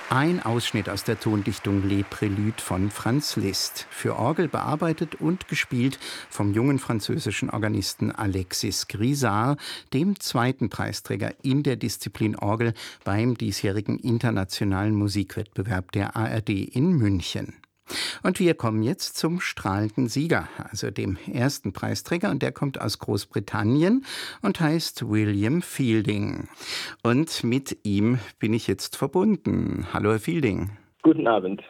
Ein Ausschnitt aus der Tondichtung Les Préludes von Franz Liszt. Für Orgel bearbeitet und gespielt vom jungen französischen Organisten Alexis Grisard, dem zweiten Preisträger in der Disziplin Orgel beim diesjährigen internationalen Musikwettbewerb der ARD in München. Und wir kommen jetzt zum strahlenden Sieger, also dem ersten Preisträger, und der kommt aus Großbritannien und heißt William Fielding. Und mit ihm bin ich jetzt verbunden. Hallo, Herr Fielding. Guten Abend.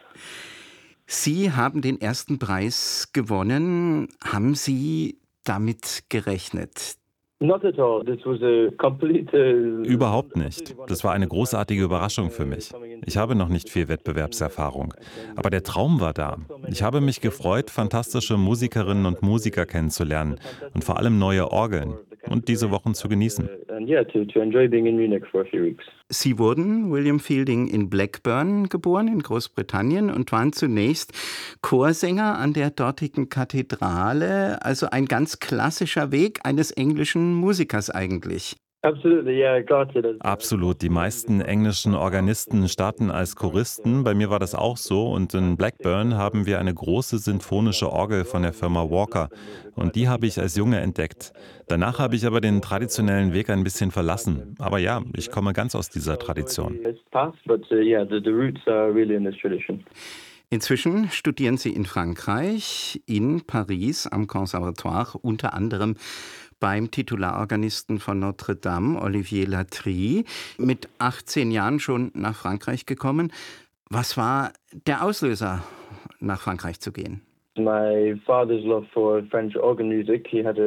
Sie haben den ersten Preis gewonnen. Haben Sie damit gerechnet? Not at all. This was a complete, Überhaupt nicht. Das war eine großartige Überraschung für mich. Ich habe noch nicht viel Wettbewerbserfahrung. Aber der Traum war da. Ich habe mich gefreut, fantastische Musikerinnen und Musiker kennenzulernen und vor allem neue Orgeln und diese Wochen zu genießen. to enjoy being in Munich for a few weeks. Sie wurden, William Fielding, in Blackburn geboren, in Großbritannien, und waren zunächst Chorsänger an der dortigen Kathedrale, also ein ganz klassischer Weg eines englischen Musikers eigentlich. Absolutely, yeah, I got it. Absolut. Die meisten englischen Organisten starten als Choristen. Bei mir war das auch so. Und in Blackburn haben wir eine große sinfonische Orgel von der Firma Walker. Und die habe ich als Junge entdeckt. Danach habe ich aber den traditionellen Weg ein bisschen verlassen. Aber ja, ich komme ganz aus dieser Tradition. It's past, but yeah, the roots are really in this tradition. Inzwischen studieren Sie in Frankreich, in Paris am Conservatoire, unter anderem beim Titularorganisten von Notre Dame, Olivier Latry, mit 18 Jahren schon nach Frankreich gekommen. Was war der Auslöser, nach Frankreich zu gehen? My father's love for French organ music. He has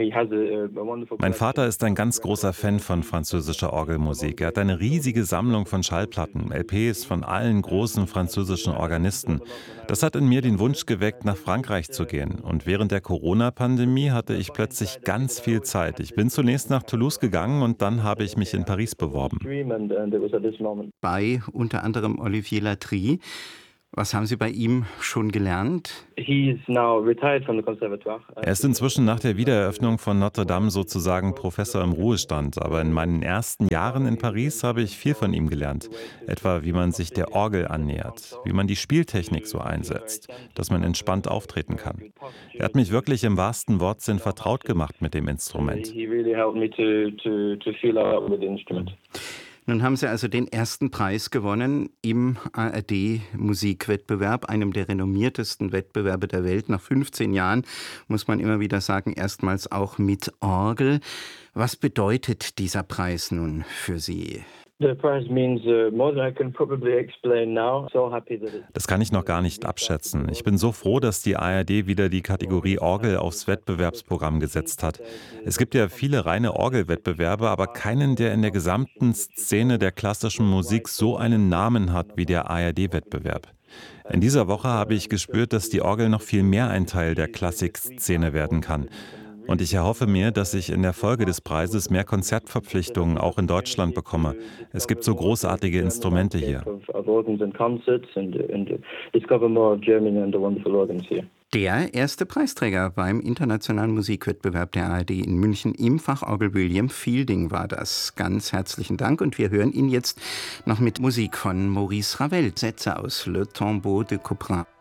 a wonderful. Mein Vater ist ein ganz großer Fan von französischer Orgelmusik. Er hat eine riesige Sammlung von Schallplatten, LPs von allen großen französischen Organisten. Das hat in mir den Wunsch geweckt, nach Frankreich zu gehen. Und während der Corona-Pandemie hatte ich plötzlich ganz viel Zeit. Ich bin zunächst nach Toulouse gegangen und dann habe ich mich in Paris beworben. And it was at this moment. Bei unter anderem Olivier Latry. Was haben Sie bei ihm schon gelernt? He's now retired from the conservatoire. Er ist inzwischen nach der Wiedereröffnung von Notre Dame sozusagen Professor im Ruhestand. Aber in meinen ersten Jahren in Paris habe ich viel von ihm gelernt. Etwa, wie man sich der Orgel annähert, wie man die Spieltechnik so einsetzt, dass man entspannt auftreten kann. Er hat mich wirklich im wahrsten Wortsinn vertraut gemacht mit dem Instrument. He really helped me to feel out with the instrument. Nun haben Sie also den ersten Preis gewonnen im ARD-Musikwettbewerb, einem der renommiertesten Wettbewerbe der Welt. Nach 15 Jahren, muss man immer wieder sagen, erstmals auch mit Orgel. Was bedeutet dieser Preis nun für Sie? The prize means more than I can probably explain now. So happy that it. Das kann ich noch gar nicht abschätzen. Ich bin so froh, dass die ARD wieder die Kategorie Orgel aufs Wettbewerbsprogramm gesetzt hat. Es gibt ja viele reine Orgelwettbewerbe, aber keinen, der in der gesamten Szene der klassischen Musik so einen Namen hat wie der ARD-Wettbewerb. In dieser Woche habe ich gespürt, dass die Orgel noch viel mehr ein Teil der Klassikszene werden kann. Und ich erhoffe mir, dass ich in der Folge des Preises mehr Konzertverpflichtungen auch in Deutschland bekomme. Es gibt so großartige Instrumente hier. Of organs and concerts and discover more of Germany and the wonderful organs here. Der erste Preisträger beim internationalen Musikwettbewerb der ARD in München im Fachorgel William Fielding war das. Ganz herzlichen Dank, und wir hören ihn jetzt noch mit Musik von Maurice Ravel, Sätze aus Le Tombeau de Couperin.